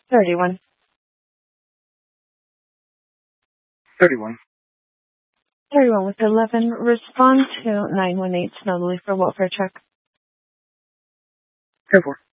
31. 31. 31 with 11. Respond to 918 Snugly for welfare check. 10-4.